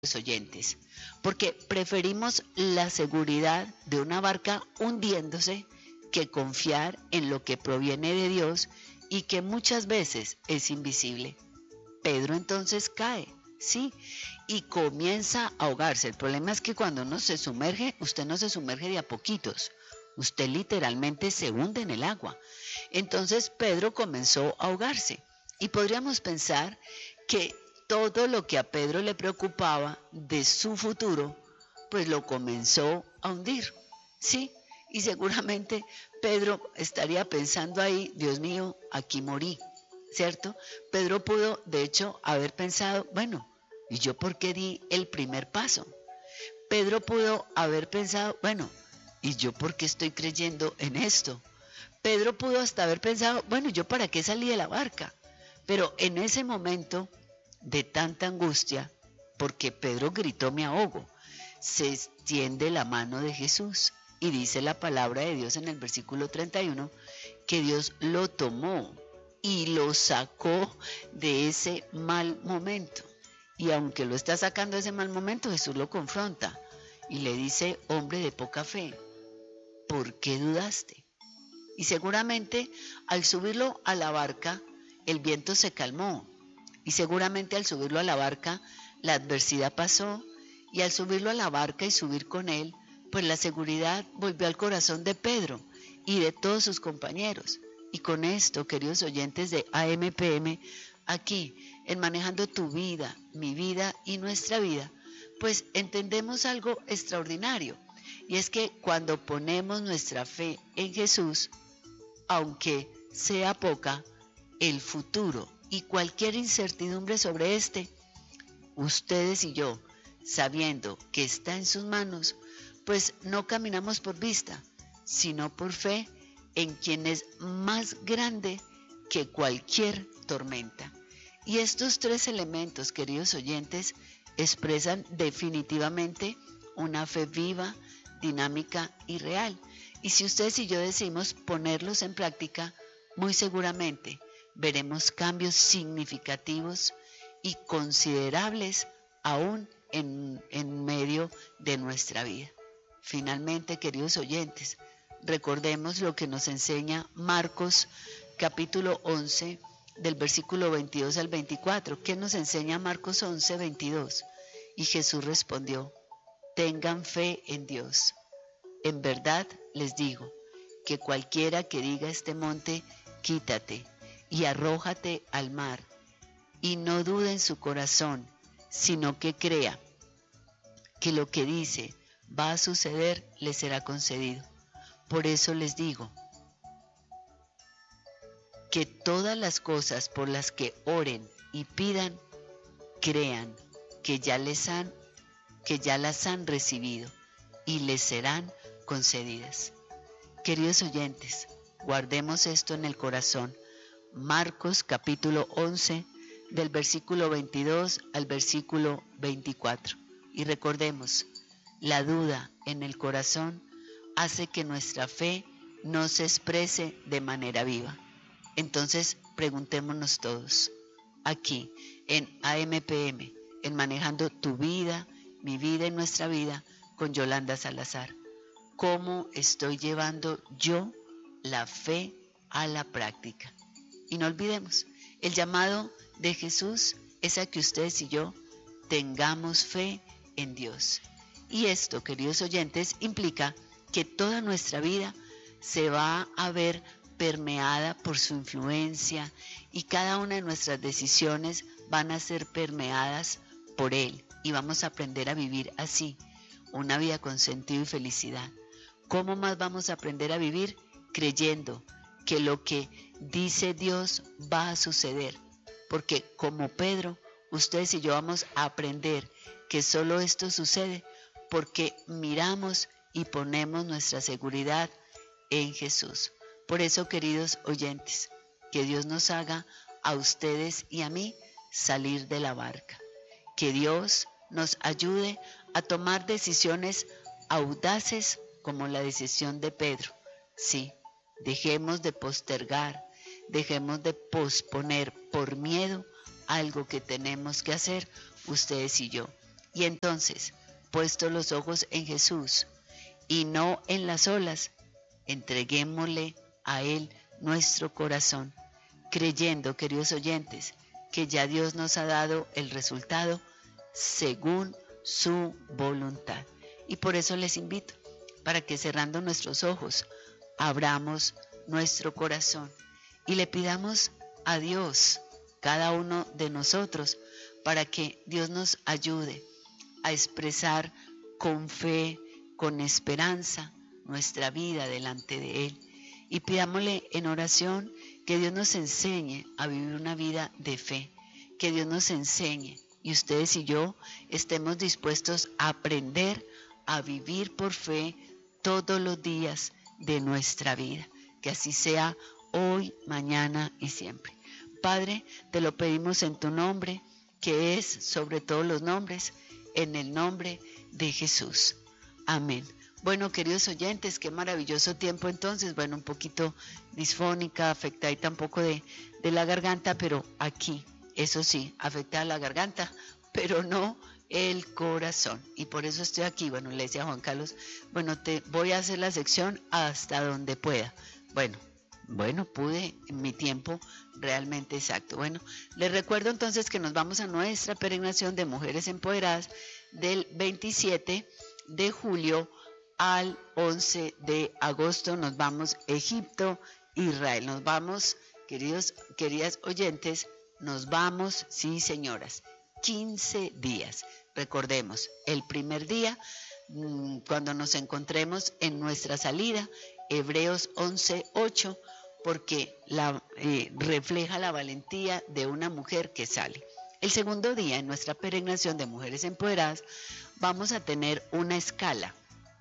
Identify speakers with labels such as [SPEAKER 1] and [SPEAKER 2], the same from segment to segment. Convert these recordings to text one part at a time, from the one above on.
[SPEAKER 1] oyentes, porque preferimos la seguridad de una barca hundiéndose que confiar en lo que proviene de Dios y que muchas veces es invisible. Pedro entonces cae, sí, y comienza a ahogarse. El problema es que cuando uno se sumerge, usted no se sumerge de a poquitos, usted literalmente se hunde en el agua. Entonces Pedro comenzó a ahogarse y podríamos pensar que todo lo que a Pedro le preocupaba de su futuro, pues lo comenzó a hundir, ¿sí? Y seguramente Pedro estaría pensando ahí, Dios mío, aquí morí, ¿cierto? Pedro pudo, de hecho, haber pensado, bueno, ¿y yo por qué di el primer paso? Pedro pudo haber pensado, bueno, ¿y yo por qué estoy creyendo en esto? Pedro pudo hasta haber pensado, bueno, ¿yo para qué salí de la barca? Pero en ese momento de tanta angustia, porque Pedro gritó me ahogo, se extiende la mano de Jesús y dice la palabra de Dios en el versículo 31 que Dios lo tomó y lo sacó de ese mal momento. Y aunque lo está sacando de ese mal momento, Jesús lo confronta y le dice, hombre de poca fe, ¿por qué dudaste? Y seguramente al subirlo a la barca, el viento se calmó. Y seguramente al subirlo a la barca, la adversidad pasó. Y al subirlo a la barca y subir con él, pues la seguridad volvió al corazón de Pedro y de todos sus compañeros. Y con esto, queridos oyentes de AMPM, aquí, en Manejando tu vida, mi vida y nuestra vida, pues entendemos algo extraordinario. Y es que cuando ponemos nuestra fe en Jesús, aunque sea poca, el futuro y cualquier incertidumbre sobre este, ustedes y yo, sabiendo que está en sus manos, pues no caminamos por vista, sino por fe en quien es más grande que cualquier tormenta. Y estos tres elementos, queridos oyentes, expresan definitivamente una fe viva, dinámica y real. Y si ustedes y yo decidimos ponerlos en práctica, muy seguramente veremos cambios significativos y considerables aún en medio de nuestra vida. Finalmente, queridos oyentes, recordemos lo que nos enseña Marcos capítulo 11 del versículo 22 al 24. ¿Qué nos enseña Marcos 11, 22? Y Jesús respondió, tengan fe en Dios. En verdad les digo que cualquiera que diga a este monte, quítate y arrójate al mar, y no dude en su corazón, sino que crea que lo que dice va a suceder, le será concedido. Por eso les digo que todas las cosas por las que oren y pidan, crean que ya las han recibido y les serán concedidas. Queridos oyentes, guardemos esto en el corazón. Marcos capítulo 11, del versículo 22 al versículo 24. Y recordemos, la duda en el corazón hace que nuestra fe no se exprese de manera viva. Entonces, preguntémonos todos, aquí en AMPM, en Manejando tu vida, mi vida y nuestra vida, con Yolanda Salazar, ¿cómo estoy llevando yo la fe a la práctica? Y no olvidemos, el llamado de Jesús es a que ustedes y yo tengamos fe en Dios. Y esto, queridos oyentes, implica que toda nuestra vida se va a ver permeada por su influencia y cada una de nuestras decisiones van a ser permeadas por Él y vamos a aprender a vivir así, una vida con sentido y felicidad. ¿Cómo más vamos a aprender a vivir? Creyendo que lo que dice Dios va a suceder, porque como Pedro, ustedes y yo vamos a aprender que solo esto sucede porque miramos y ponemos nuestra seguridad en Jesús. Por eso, queridos oyentes, que Dios nos haga a ustedes y a mí salir de la barca. Que Dios nos ayude a tomar decisiones audaces como la decisión de Pedro. Sí, dejemos de postergar, dejemos de posponer por miedo algo que tenemos que hacer ustedes y yo. Y entonces, puestos los ojos en Jesús y no en las olas, entreguémosle a Él nuestro corazón, creyendo, queridos oyentes, que ya Dios nos ha dado el resultado según su voluntad. Y por eso les invito, para que cerrando nuestros ojos, abramos nuestro corazón y le pidamos a Dios, cada uno de nosotros, para que Dios nos ayude a expresar con fe, con esperanza, nuestra vida delante de Él. Y pidámosle en oración que Dios nos enseñe a vivir una vida de fe, que Dios nos enseñe y ustedes y yo estemos dispuestos a aprender a vivir por fe todos los días de nuestra vida. Que así sea hoy, mañana y siempre. Padre, te lo pedimos en tu nombre, que es sobre todos los nombres, en el nombre de Jesús. Amén. Bueno, queridos oyentes, qué maravilloso tiempo entonces. Bueno, un poquito disfónica, afectada un poco de la garganta, pero aquí, eso sí, afectada la garganta, pero no el corazón. Y por eso estoy aquí. Bueno, le decía a Juan Carlos, bueno, te voy a hacer la sección hasta donde pueda. Bueno, pude en mi tiempo realmente exacto. Bueno, les recuerdo entonces que nos vamos a nuestra peregrinación de Mujeres Empoderadas del 27 de julio al 11 de agosto. Nos vamos a Egipto, Israel. Nos vamos, queridas oyentes, nos vamos, sí señoras, 15 días. Recordemos, el primer día, cuando nos encontremos en nuestra salida, Hebreos 11:8, porque refleja la valentía de una mujer que sale. El segundo día, en nuestra peregrinación de Mujeres Empoderadas, vamos a tener una escala,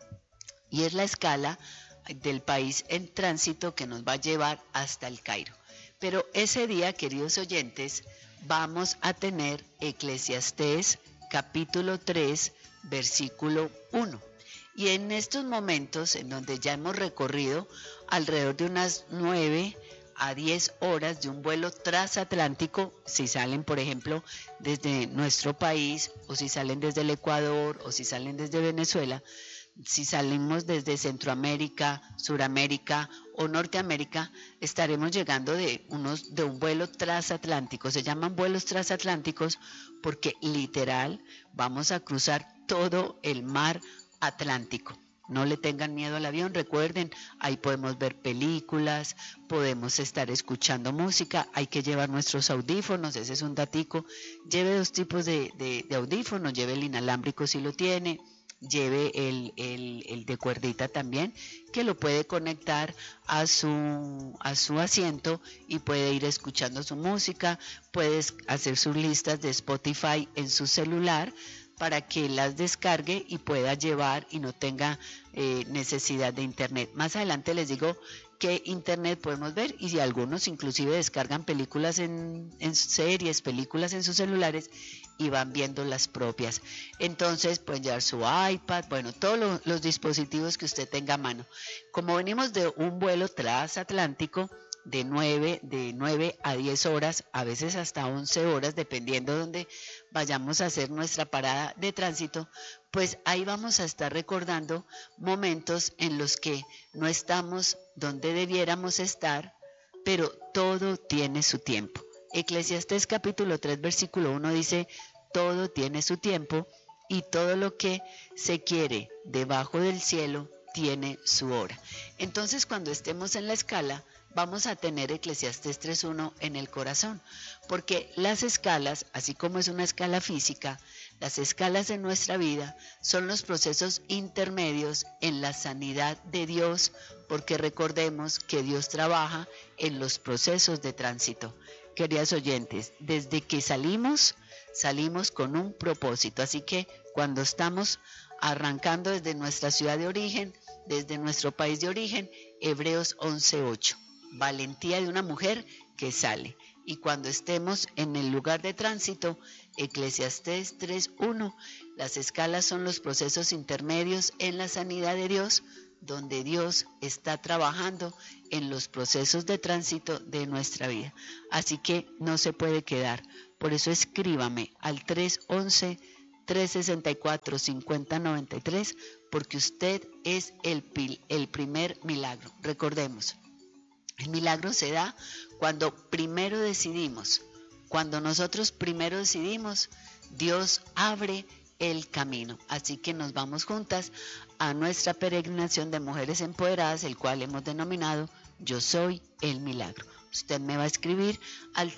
[SPEAKER 1] y es la escala del país en tránsito que nos va a llevar hasta el Cairo. Pero ese día, queridos oyentes, vamos a tener Eclesiastés capítulo 3, versículo 1. Y en estos momentos, en donde ya hemos recorrido alrededor de unas 9 a 10 horas de un vuelo transatlántico, si salen, por ejemplo, desde nuestro país, o si salen desde el Ecuador, o si salen desde Venezuela, si salimos desde Centroamérica, Suramérica o Norteamérica, estaremos llegando de un vuelo transatlántico. Se llaman vuelos transatlánticos porque literal vamos a cruzar todo el mar Atlántico. No le tengan miedo al avión, recuerden, ahí podemos ver películas, podemos estar escuchando música, hay que llevar nuestros audífonos, ese es un datico. Lleve dos tipos de audífonos, lleve el inalámbrico si lo tiene, lleve el de cuerdita también, que lo puede conectar a su asiento y puede ir escuchando su música, puedes hacer sus listas de Spotify en su celular para que las descargue y pueda llevar y no tenga necesidad de internet. Más adelante les digo qué internet podemos ver, y si algunos inclusive descargan películas en series, películas en sus celulares y van viendo las propias. Entonces pueden llevar su iPad, bueno, todos los dispositivos que usted tenga a mano. Como venimos de un vuelo transatlántico de 9 a 10 horas, a veces hasta 11 horas, dependiendo de dónde vayamos a hacer nuestra parada de tránsito, pues ahí vamos a estar recordando momentos en los que no estamos donde debiéramos estar, pero todo tiene su tiempo. Eclesiastés capítulo 3 versículo 1 dice: todo tiene su tiempo y todo lo que se quiere debajo del cielo tiene su hora. Entonces, cuando estemos en la escala, vamos a tener Eclesiastés 3.1 en el corazón, porque las escalas, así como es una escala física, las escalas en nuestra vida son los procesos intermedios en la sanidad de Dios, porque recordemos que Dios trabaja en los procesos de tránsito. Queridos oyentes, desde que salimos con un propósito, así que cuando estamos arrancando desde nuestra ciudad de origen, desde nuestro país de origen, Hebreos 11.8. Valentía de una mujer que sale. Y cuando estemos en el lugar de tránsito, Eclesiastés 3.1, las escalas son los procesos intermedios en la sanidad de Dios, donde Dios está trabajando en los procesos de tránsito de nuestra vida. Así que no se puede quedar. Por eso escríbame al 311 364-5093, porque usted es el primer milagro. Recordemos, el milagro se da cuando primero decidimos. Cuando nosotros primero decidimos, Dios abre el camino. Así que nos vamos juntas a nuestra peregrinación de mujeres empoderadas, el cual hemos denominado Yo Soy el Milagro. Usted me va a escribir al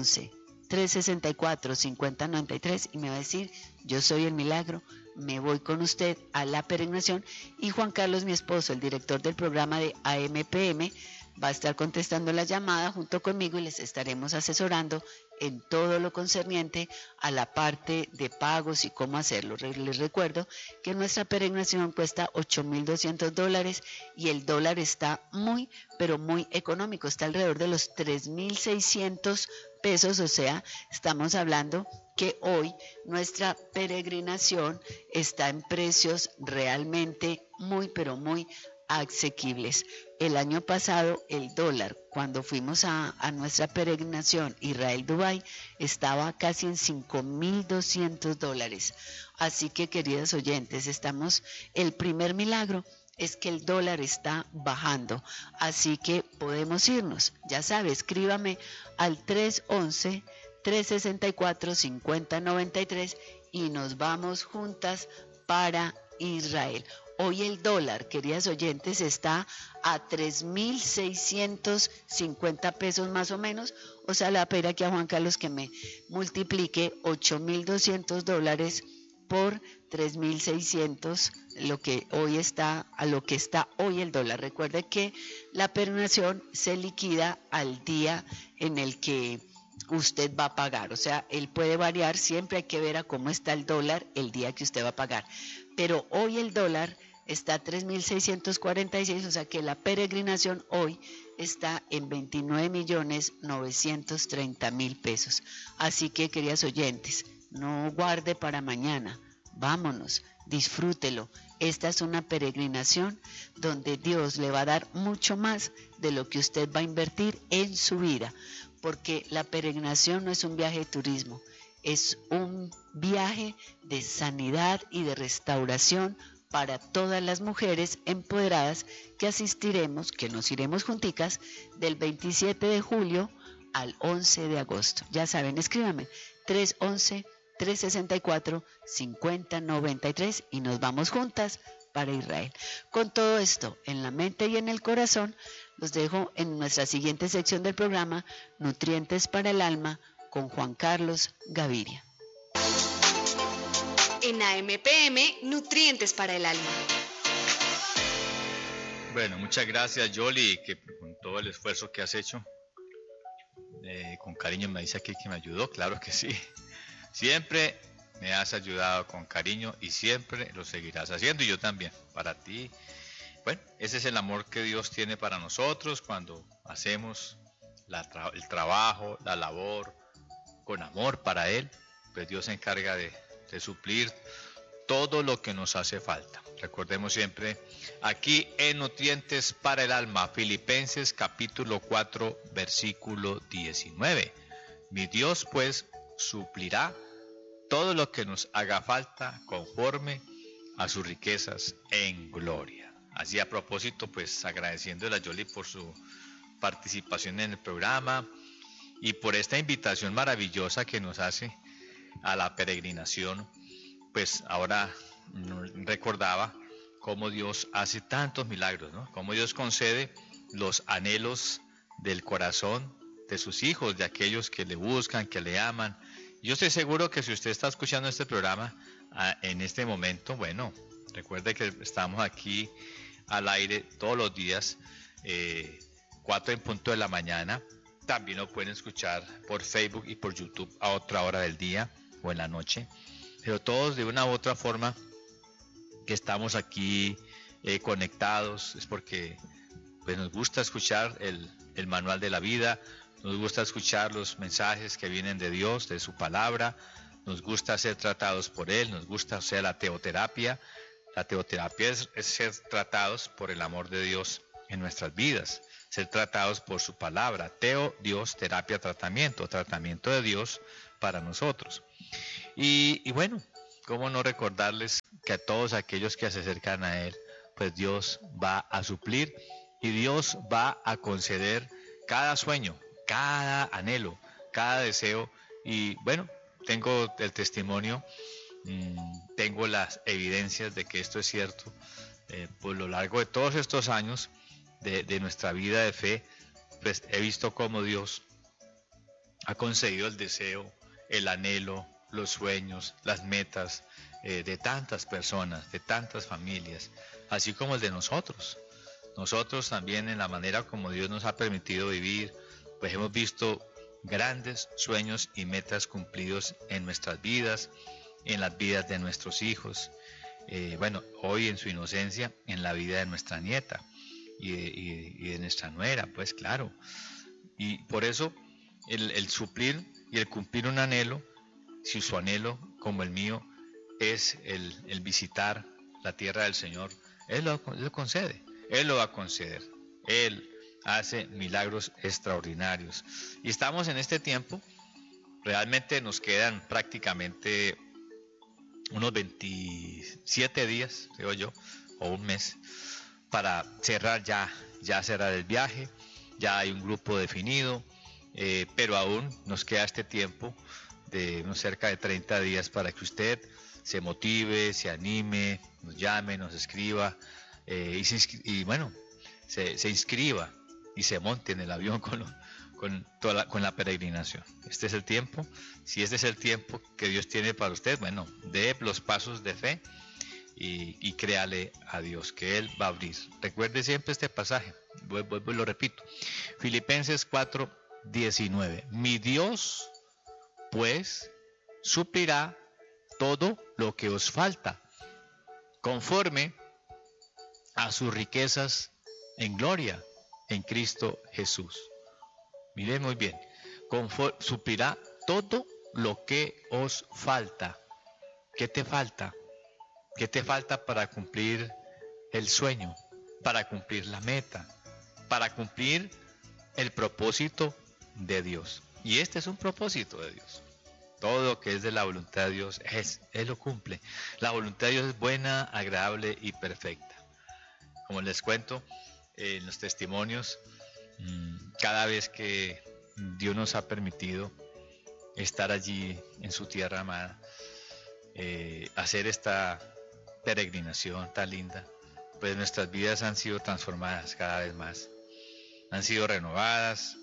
[SPEAKER 1] 311-364-5093 y me va a decir: Yo soy el milagro, me voy con usted a la peregrinación. Y Juan Carlos, mi esposo, el director del programa de AMPM, va a estar contestando la llamada junto conmigo y les estaremos asesorando en todo lo concerniente a la parte de pagos y cómo hacerlo. Les recuerdo que nuestra peregrinación cuesta $8,200 y el dólar está muy, pero muy económico. Está alrededor de los 3,600 pesos, o sea, estamos hablando que hoy nuestra peregrinación está en precios realmente muy, pero muy asequibles. El año pasado el dólar, cuando fuimos a nuestra peregrinación Israel-Dubái, estaba casi en $5,200. Así que, queridos oyentes, el primer milagro es que el dólar está bajando, así que podemos irnos. Ya sabe, escríbame al 311-364-5093 y nos vamos juntas para Israel. Hoy el dólar, queridas oyentes, está a 3,650 pesos más o menos. O sea, le voy a pedir aquí a Juan Carlos que me multiplique $8,200 por 3,600, lo que hoy está, a lo que está hoy el dólar. Recuerde que la peregrinación se liquida al día en el que usted va a pagar. O sea, él puede variar, siempre hay que ver a cómo está el dólar el día que usted va a pagar. Pero hoy el dólar está a 3,646, o sea que la peregrinación hoy está en 29,930,000 pesos. Así que, queridas oyentes, no guarde para mañana, vámonos, disfrútelo. Esta es una peregrinación donde Dios le va a dar mucho más de lo que usted va a invertir en su vida, porque la peregrinación no es un viaje de turismo, es un viaje de sanidad y de restauración para todas las mujeres empoderadas que asistiremos, que nos iremos junticas del 27 de julio al 11 de agosto. Ya saben, escríbanme 311-364-5093 y nos vamos juntas para Israel. Con todo esto en la mente y en el corazón, los dejo en nuestra siguiente sección del programa, Nutrientes para el Alma, con Juan Carlos Gaviria.
[SPEAKER 2] En AMPM, Nutrientes para el Alma.
[SPEAKER 3] Bueno, muchas gracias, Yoli, que con todo el esfuerzo que has hecho, con cariño me dice aquí que me ayudó. Claro que sí. Siempre me has ayudado con cariño y siempre lo seguirás haciendo, y yo también, para ti. Bueno, ese es el amor que Dios tiene para nosotros cuando hacemos el trabajo, la labor, con amor para Él. Pues Dios se encarga de suplir todo lo que nos hace falta. Recordemos siempre aquí en Nutrientes para el Alma, Filipenses capítulo 4, versículo 19. Mi Dios pues suplirá todo lo que nos haga falta conforme a sus riquezas en gloria. Así, a propósito, pues agradeciéndole a Yoli por su participación en el programa y por esta invitación maravillosa que nos hace a la peregrinación. Pues ahora recordaba cómo Dios hace tantos milagros, ¿no? Cómo Dios concede los anhelos del corazón de sus hijos, de aquellos que le buscan, que le aman. Yo estoy seguro que si usted está escuchando este programa en este momento, bueno, recuerde que estamos aquí al aire todos los días, 4 en punto de la mañana. También lo pueden escuchar por Facebook y por YouTube a otra hora del día o en la noche, pero todos de una u otra forma que estamos aquí conectados es porque pues nos gusta escuchar el manual de la vida, nos gusta escuchar los mensajes que vienen de Dios, de su palabra, nos gusta ser tratados por Él, nos gusta hacer la teoterapia. La teoterapia es ser tratados por el amor de Dios en nuestras vidas, ser tratados por su palabra. Teo, Dios, terapia, tratamiento de Dios para nosotros. Y bueno, ¿cómo no recordarles que a todos aquellos que se acercan a Él, pues Dios va a suplir y Dios va a conceder cada sueño, cada anhelo, cada deseo? Y bueno, tengo el testimonio, tengo las evidencias de que esto es cierto. Por lo largo de todos estos años de nuestra vida de fe, pues he visto cómo Dios ha concedido el deseo, el anhelo, los sueños, las metas de tantas personas, de tantas familias, así como el de nosotros. Nosotros también, en la manera como Dios nos ha permitido vivir, pues hemos visto grandes sueños y metas cumplidos en nuestras vidas, en las vidas de nuestros hijos, bueno, hoy en su inocencia, en la vida de nuestra nieta y de nuestra nuera, pues claro. Y por eso el suplir y el cumplir un anhelo, si su anhelo, como el mío, es el visitar la tierra del Señor, Él lo concede, Él lo va a conceder. Él hace milagros extraordinarios. Y estamos en este tiempo, realmente nos quedan prácticamente unos 27 días, creo yo, o un mes, para cerrar ya cerrar el viaje. Ya hay un grupo definido, pero aún nos queda este tiempo de unos cerca de 30 días para que usted se motive, se anime, nos llame, nos escriba y bueno, se inscriba y se monte en el avión con la peregrinación. Este es el tiempo. Si este es el tiempo que Dios tiene para usted, bueno, dé los pasos de fe y créale a Dios que Él va a abrir. Recuerde siempre este pasaje, vuelvo y lo repito, Filipenses 4:19. Mi Dios pues suplirá todo lo que os falta, conforme a sus riquezas en gloria en Cristo Jesús. Miren muy bien, suplirá todo lo que os falta. ¿Qué te falta? ¿Qué te falta para cumplir el sueño, para cumplir la meta, para cumplir el propósito de Dios? Y este es un propósito de Dios. Todo lo que es de la voluntad de Dios, Él lo cumple. La voluntad de Dios es buena, agradable y perfecta. Como les cuento en los testimonios, cada vez que Dios nos ha permitido estar allí en su tierra amada, hacer esta peregrinación tan linda, pues nuestras vidas han sido transformadas cada vez más, han sido renovadas,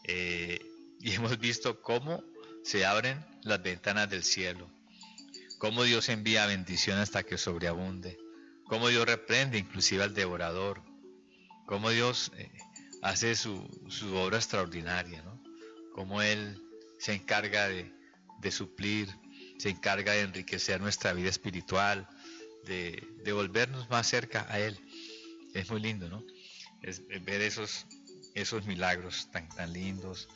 [SPEAKER 3] y hemos visto cómo se abren las ventanas del cielo, cómo Dios envía bendición hasta que sobreabunde, cómo Dios reprende inclusive al devorador, cómo Dios hace su obra extraordinaria, ¿no? Cómo Él se encarga de suplir, se encarga de enriquecer nuestra vida espiritual, de volvernos más cerca a Él. Es muy lindo, ¿no? Es ver esos milagros tan lindos,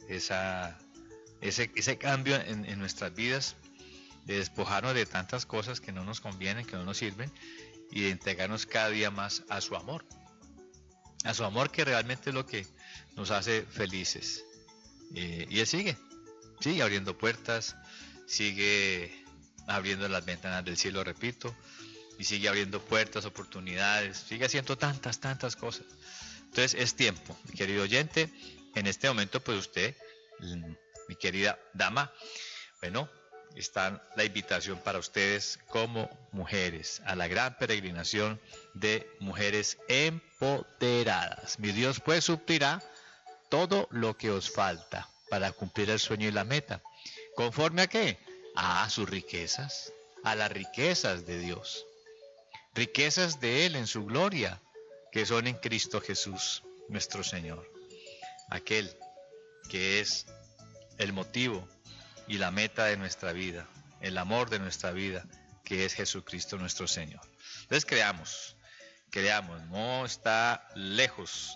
[SPEAKER 3] ese cambio en nuestras vidas, de despojarnos de tantas cosas que no nos convienen, que no nos sirven, y de entregarnos cada día más a su amor que realmente es lo que nos hace felices. Y Él sigue abriendo puertas, sigue abriendo las ventanas del cielo, repito, y sigue abriendo puertas, oportunidades, sigue haciendo tantas cosas. Entonces es tiempo, mi querido oyente, en este momento pues usted, mi querida dama, bueno, está la invitación para ustedes como mujeres a la gran peregrinación de mujeres empoderadas. Mi Dios pues suplirá todo lo que os falta para cumplir el sueño y la meta. ¿Conforme a qué? A sus riquezas, a las riquezas de Dios. Riquezas de Él en su gloria, que son en Cristo Jesús, nuestro Señor. Aquel que es el motivo y la meta de nuestra vida, el amor de nuestra vida, que es Jesucristo nuestro Señor. Entonces creamos, no está lejos,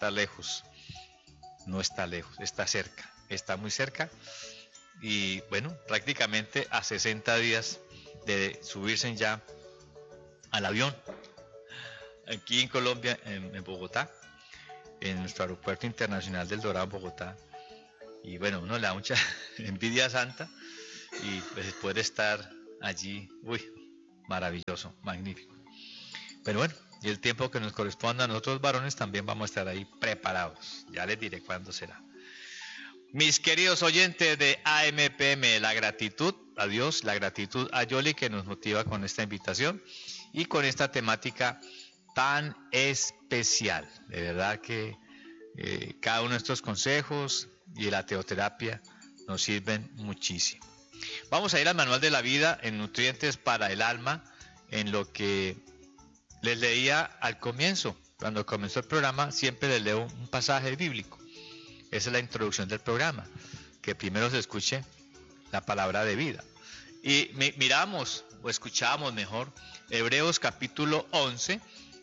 [SPEAKER 3] está cerca, está muy cerca. Y bueno, prácticamente a 60 días de subirse ya al avión, aquí en Colombia, en Bogotá, en nuestro aeropuerto internacional del Dorado, Bogotá. Y bueno, uno le da mucha envidia santa y pues poder estar allí. Uy, maravilloso, magnífico. Pero bueno, y el tiempo que nos corresponda a nosotros varones también vamos a estar ahí preparados. Ya les diré cuándo será. Mis queridos oyentes de AMPM, la gratitud a Dios, la gratitud a Yoli que nos motiva con esta invitación y con esta temática tan especial. De verdad que cada uno de estos consejos y la teoterapia nos sirven muchísimo. Vamos a ir al manual de la vida en nutrientes para el alma, en lo que les leía al comienzo. Cuando comenzó el programa siempre les leo un pasaje bíblico. Esa es la introducción del programa, que primero se escuche la palabra de vida. Y miramos o escuchamos mejor Hebreos capítulo 11,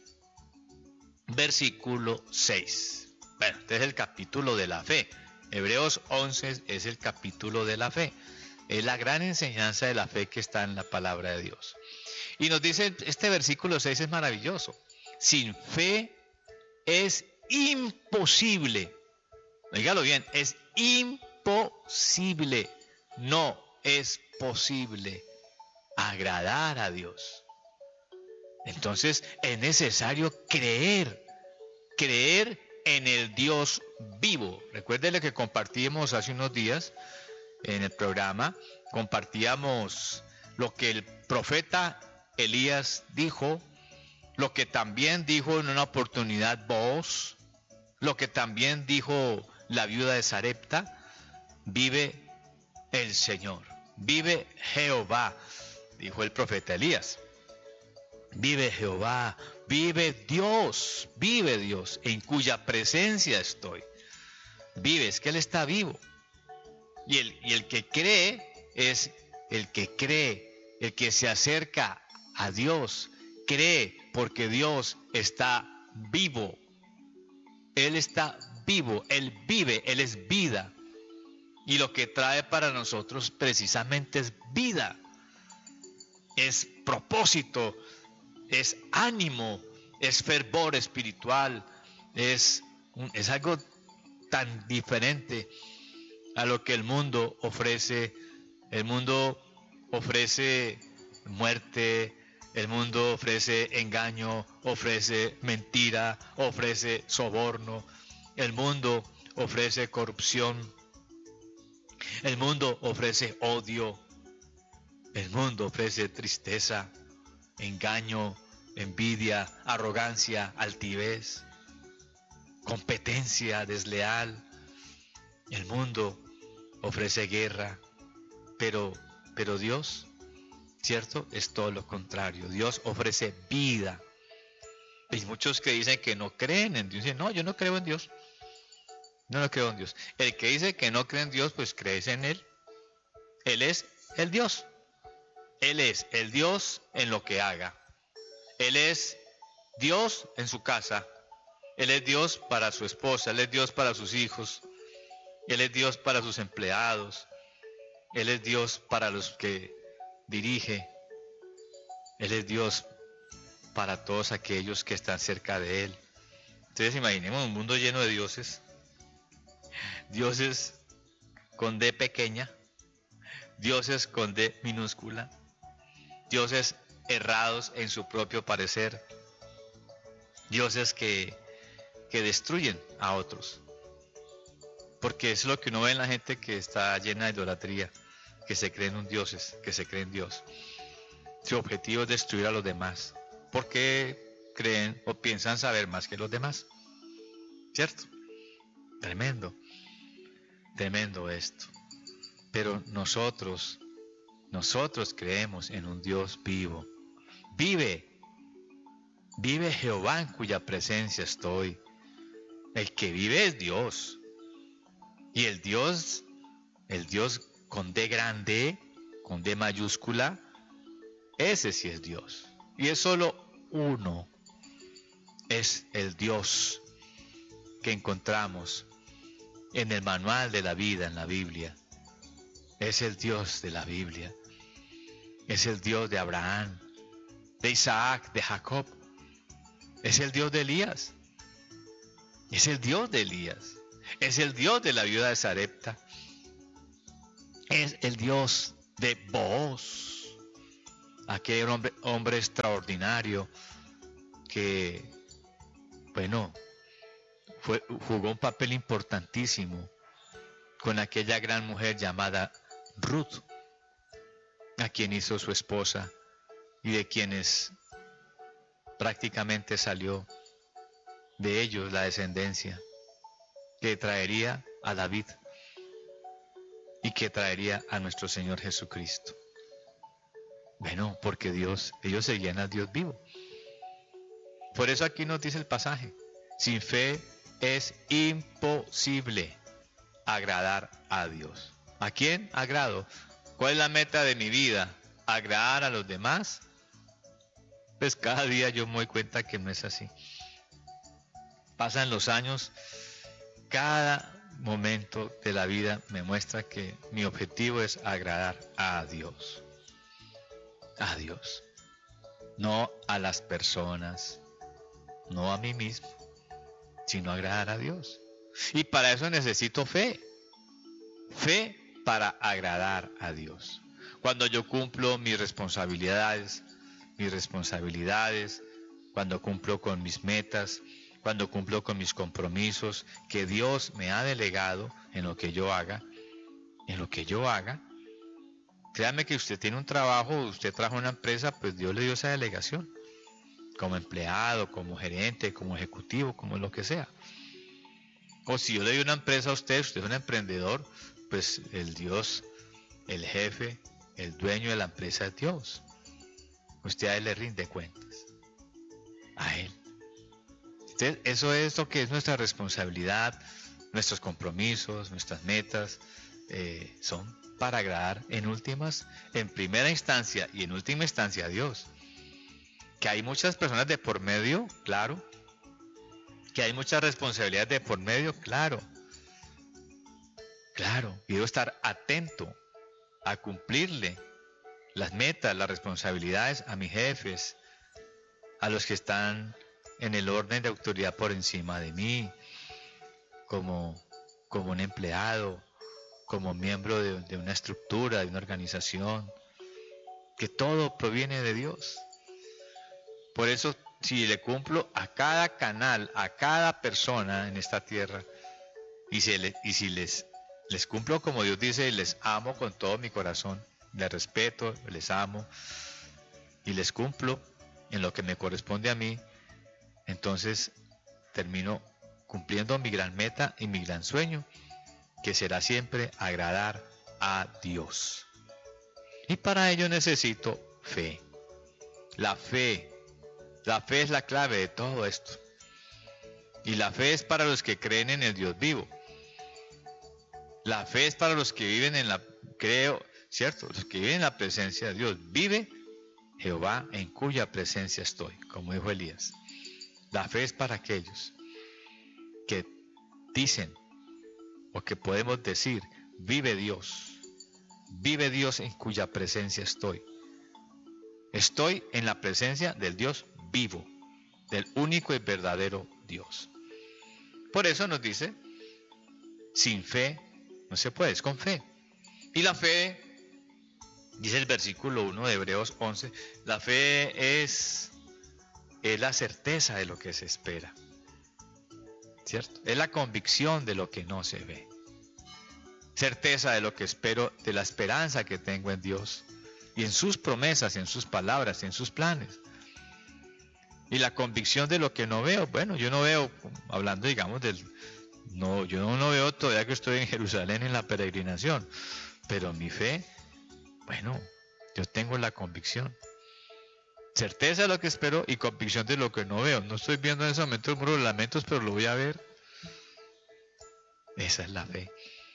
[SPEAKER 3] versículo 6. Bueno, este es el capítulo de la fe. Hebreos 11 es el capítulo de la fe. Es la gran enseñanza de la fe que está en la palabra de Dios. Y nos dice, este versículo 6 es maravilloso. Sin fe es imposible. Dígalo bien, es imposible. No es posible agradar a Dios. Entonces es necesario creer en el Dios vivo. Recuerden lo que compartimos hace unos días en el programa. Compartíamos lo que el profeta Elías dijo, lo que también dijo en una oportunidad Booz, lo que también dijo la viuda de Sarepta. Vive el Señor, vive Jehová, dijo el profeta Elías. Vive Jehová, vive Dios, en cuya presencia estoy. Vive, es que Él está vivo. Y el que cree es el que cree, el que se acerca a Dios, cree porque Dios está vivo. Él está vivo, Él vive, Él es vida. Y lo que trae para nosotros precisamente es vida, es propósito, es ánimo, es fervor espiritual, es algo tan diferente a lo que el mundo ofrece. El mundo ofrece muerte, el mundo ofrece engaño, ofrece mentira, ofrece soborno, el mundo ofrece corrupción, el mundo ofrece odio, el mundo ofrece tristeza, engaño, envidia, arrogancia, altivez, competencia desleal. El mundo ofrece guerra, pero Dios, ¿cierto? Es todo lo contrario. Dios ofrece vida. Hay muchos que dicen que no creen en Dios. Dicen, no, yo no creo en Dios. No creo en Dios. El que dice que no cree en Dios, pues crees en Él. Él es el Dios. Él es el Dios en lo que haga. Él es Dios en su casa. Él es Dios para su esposa. Él es Dios para sus hijos. Él es Dios para sus empleados. Él es Dios para los que dirige. Él es Dios para todos aquellos que están cerca de Él. Entonces imaginemos un mundo lleno de dioses. Dioses con D pequeña. Dioses con D minúscula. Dioses errados en su propio parecer. Dioses que destruyen a otros. Porque eso es lo que uno ve en la gente que está llena de idolatría, que se creen un dioses, que se creen Dios. Su objetivo es destruir a los demás, porque creen o piensan saber más que los demás. ¿Cierto? Tremendo, tremendo esto. Pero nosotros creemos en un Dios vivo. Vive Jehová en cuya presencia estoy. El que vive es Dios. Y el Dios con D grande, con D mayúscula, ese sí es Dios. Y es solo uno. Es el Dios que encontramos en el manual de la vida, en la Biblia. Es el Dios de la Biblia. Es el Dios de Abraham, de Isaac, de Jacob. Es el Dios de Elías. Es el Dios de Elías. Es el Dios de la viuda de Sarepta. Es el Dios de Booz. aquel hombre extraordinario que, bueno, jugó un papel importantísimo con aquella gran mujer llamada Ruth, a quien hizo su esposa y de quienes prácticamente salió de ellos la descendencia que traería a David y que traería a nuestro Señor Jesucristo. Bueno, porque ellos seguían al Dios vivo. Por eso aquí nos dice el pasaje: sin fe es imposible agradar a Dios. ¿A quién agrado? ¿Cuál es la meta de mi vida? ¿Agradar a los demás? Pues cada día yo me doy cuenta que no es así. Pasan los años, cada momento de la vida me muestra que mi objetivo es agradar a Dios. A Dios. No a las personas, no a mí mismo, sino agradar a Dios. Y para eso necesito fe. Fe para agradar a Dios. Cuando yo cumplo mis responsabilidades, cuando cumplo con mis metas, cuando cumplo con mis compromisos que Dios me ha delegado en lo que yo haga, créame que usted tiene un trabajo, usted trabaja en una empresa, pues Dios le dio esa delegación, como empleado, como gerente, como ejecutivo, como lo que sea. O si yo le doy una empresa a usted es un emprendedor, pues el Dios, el jefe, el dueño de la empresa es Dios. Usted a Él le rinde cuentas. A Él. Entonces, eso es lo que es nuestra responsabilidad, nuestros compromisos, nuestras metas, son para agradar en primera instancia y en última instancia a Dios. Que hay muchas personas de por medio, claro. Que hay muchas responsabilidades de por medio, claro. Claro, y debo estar atento a cumplirle las metas, las responsabilidades a mis jefes, a los que están en el orden de autoridad por encima de mí, como un empleado, como miembro de una estructura, de una organización, que todo proviene de Dios. Por eso, si le cumplo a cada canal, a cada persona en esta tierra, y si les cumplo como Dios dice, y les amo con todo mi corazón, les respeto, les amo, y les cumplo en lo que me corresponde a mí, entonces termino cumpliendo mi gran meta y mi gran sueño, que será siempre agradar a Dios. Y para ello necesito fe. La fe es la clave de todo esto. Y la fe es para los que creen en el Dios vivo. La fe es para los que viven ¿cierto? Los que viven en la presencia de Dios. Vive Jehová en cuya presencia estoy, como dijo Elías. La fe es para aquellos que dicen, o que podemos decir, vive Dios en cuya presencia estoy. Estoy en la presencia del Dios vivo, del único y verdadero Dios. Por eso nos dice, sin fe no se puede, es con fe. Y la fe, dice el versículo 1 de Hebreos 11, la fe es la certeza de lo que se espera, ¿cierto? Es la convicción de lo que no se ve. Certeza de lo que espero, de la esperanza que tengo en Dios y en sus promesas, en sus palabras, en sus planes. Y la convicción de lo que no veo. Bueno, yo no veo, hablando digamos yo no veo todavía que estoy en Jerusalén en la peregrinación, pero mi fe, bueno, yo tengo la convicción. Certeza de lo que espero y convicción de lo que no veo. No estoy viendo en ese momento el muro de lamentos, pero lo voy a ver. Esa es la fe.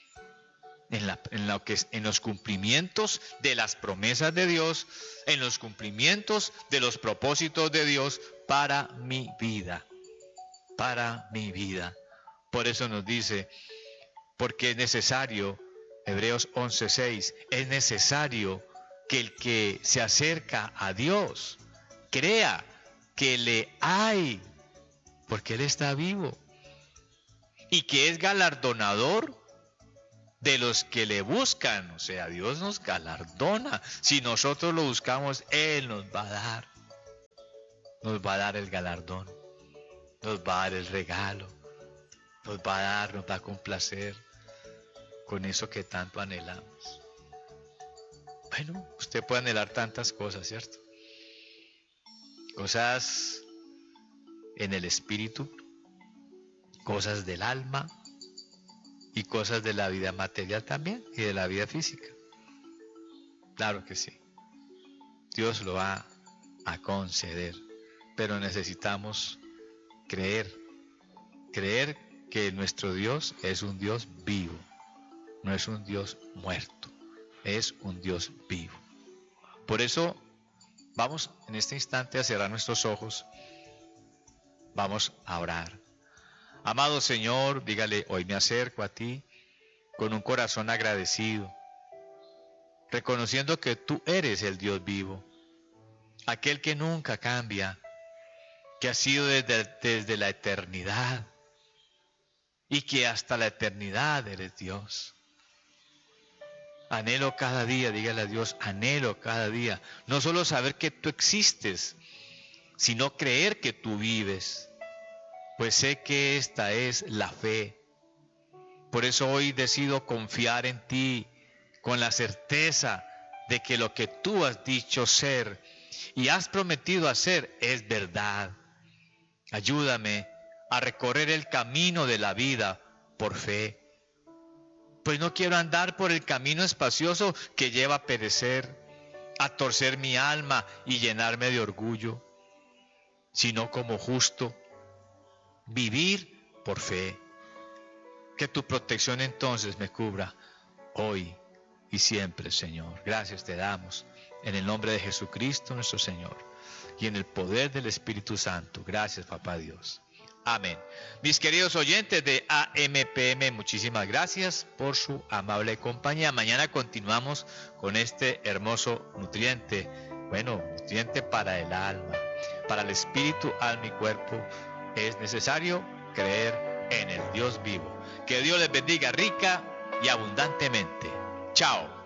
[SPEAKER 3] En los cumplimientos de las promesas de Dios, en los cumplimientos de los propósitos de Dios para mi vida. Para mi vida. Por eso nos dice, porque es necesario, Hebreos 11:6, es necesario que el que se acerca a Dios crea que le hay, porque Él está vivo, y que es galardonador de los que le buscan. O sea, Dios nos galardona. Si nosotros lo buscamos, Él nos va a dar. Nos va a dar el galardón. Nos va a dar el regalo. Nos va a complacer con eso que tanto anhelamos. Bueno, usted puede anhelar tantas cosas, ¿cierto? Cosas en el espíritu, cosas del alma y cosas de la vida material también y de la vida física. Claro que sí. Dios lo va a conceder, pero necesitamos creer que nuestro Dios es un Dios vivo, no es un Dios muerto, es un Dios vivo. Por eso vamos en este instante a cerrar nuestros ojos, vamos a orar. Amado Señor, dígale, hoy me acerco a ti con un corazón agradecido, reconociendo que tú eres el Dios vivo, aquel que nunca cambia, que ha sido desde la eternidad y que hasta la eternidad eres Dios. Anhelo cada día, dígale a Dios, anhelo cada día, no solo saber que tú existes, sino creer que tú vives, pues sé que esta es la fe. Por eso hoy decido confiar en ti con la certeza de que lo que tú has dicho ser y has prometido hacer es verdad. Ayúdame a recorrer el camino de la vida por fe, pues no quiero andar por el camino espacioso que lleva a perecer, a torcer mi alma y llenarme de orgullo, sino como justo, vivir por fe. Que tu protección entonces me cubra hoy y siempre, Señor. Gracias te damos en el nombre de Jesucristo nuestro Señor y en el poder del Espíritu Santo. Gracias, Papá Dios. Amén. Mis queridos oyentes de AMPM, muchísimas gracias por su amable compañía. Mañana continuamos con este hermoso nutriente. Bueno, nutriente para el alma, para el espíritu, alma y cuerpo. Es necesario creer en el Dios vivo. Que Dios les bendiga rica y abundantemente. Chao.